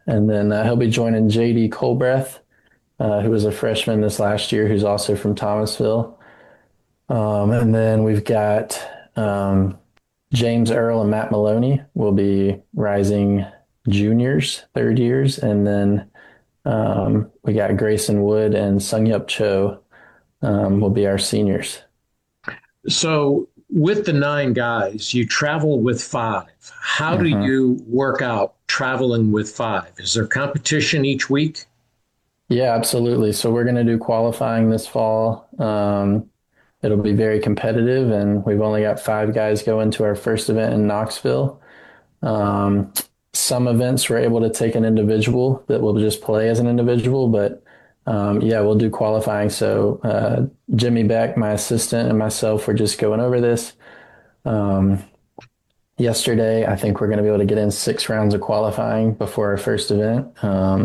And then he'll be joining JD Colbreth, who was a freshman this last year, who's also from Thomasville. And then we've got James Earl and Matt Maloney will be rising juniors, third years. And then we got Grayson Wood and Sungyup Cho will be our seniors. So, with the nine guys, you travel with five. How do hmm you work out traveling with five? Is there competition each week? Yeah, absolutely. So we're going to do qualifying this fall. It'll be very competitive, and we've only got five guys going to our first event in Knoxville. Um, some events we're able to take an individual that will just play as an individual, but yeah, we'll do qualifying. So Jimmy Beck, my assistant, and myself, we're just going over this. Um, Yesterday, I think we're going to be able to get in 6 rounds of qualifying before our first event,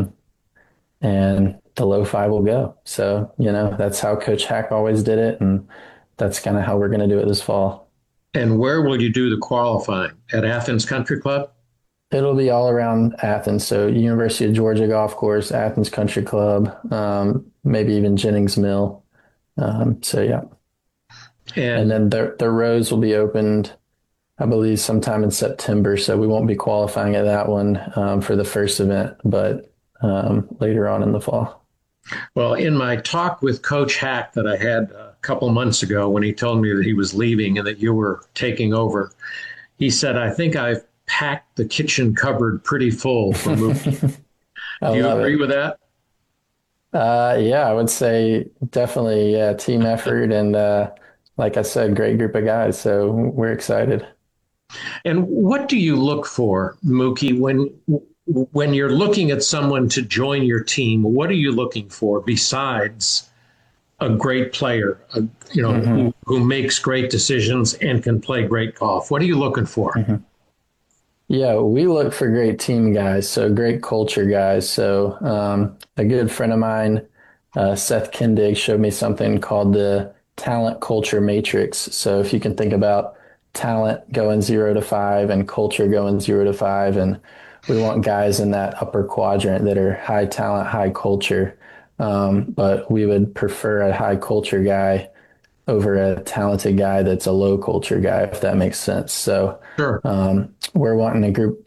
and the low five will go. So, that's how Coach Hack always did it, and that's kind of how we're going to do it this fall. And where will you do the qualifying? At Athens Country Club? It'll be all around Athens. So University of Georgia Golf Course, Athens Country Club, maybe even Jennings Mill. So yeah. And And then the rows will be opened, I believe, sometime in September. So we won't be qualifying at that one for the first event, but later on in the fall. well, in my talk with Coach Hack that I had a couple months ago when he told me that he was leaving and that you were taking over, he said, I think I've packed the kitchen cupboard pretty full for Mookie. I Do you love agree it. with that? Yeah, I would say definitely, yeah, team effort and like I said, great group of guys. So we're excited. And what do you look for, Mookie, when you're looking at someone to join your team? What are you looking for besides a great player, hmm who makes great decisions and can play great golf? What are you looking for? hmm Yeah, we look for great team guys, so great culture guys. So a good friend of mine, Seth Kindig, showed me something called the talent culture matrix. So if you can think about talent going 0 to 5 and culture going 0 to 5, and we want guys in that upper quadrant that are high talent, high culture. But we would prefer a high culture guy over a talented guy that's a low culture guy, if that makes sense. So Sure. we're wanting a group,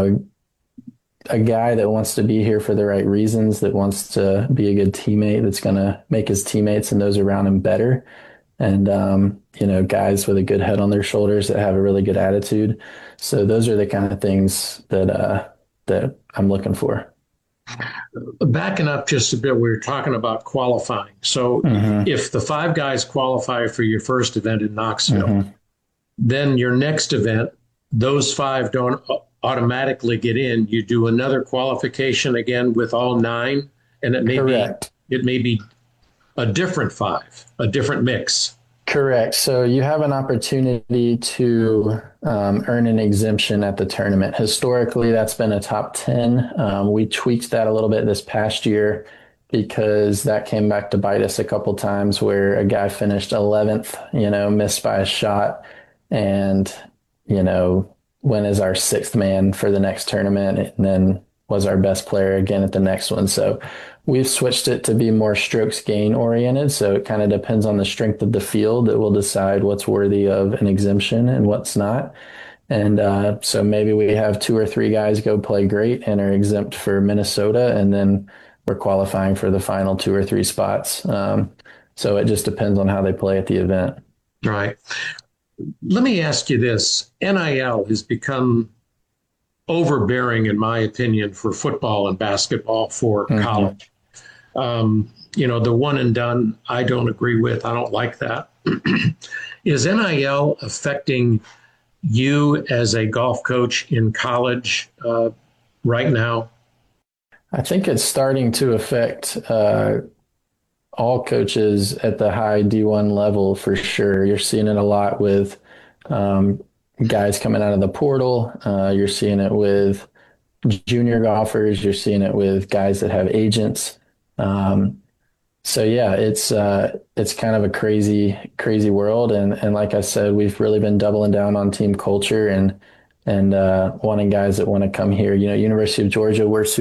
a guy that wants to be here for the right reasons, that wants to be a good teammate, that's going to make his teammates and those around him better. And, guys with a good head on their shoulders that have a really good attitude. So those are the kind of things that I'm looking for. Backing up just a bit, we were talking about qualifying. So hmm if the five guys qualify for your first event in Knoxville, hmm then your next event, those five don't automatically get in. You do another qualification again with all nine, and Correct. it may be a different five, a different mix. Correct. So you have an opportunity to earn an exemption at the tournament. Historically, that's been a top 10. We tweaked that a little bit this past year because that came back to bite us a couple times where a guy finished 11th, missed by a shot and, you know, went as our sixth man for the next tournament and then was our best player again at the next one. So we've switched it to be more strokes gain oriented. So it kind of depends on the strength of the field that will decide what's worthy of an exemption and what's not. And so maybe we have two or three guys go play great and are exempt for Minnesota, and then we're qualifying for the final two or three spots. So it just depends on how they play at the event. Right. Let me ask you this. NIL has become overbearing, in my opinion, for football and basketball for hmm college. The one and done, I don't agree with. I don't like that. Is NIL affecting you as a golf coach in college right now? I think it's starting to affect all coaches at the high D1 level for sure. You're seeing it a lot with um, guys coming out of the portal. You're seeing it with junior golfers. You're seeing it with guys that have agents. Um, so yeah, it's kind of a crazy world. And like I said, we've really been doubling down on team culture and wanting guys that want to come here. University of Georgia, we're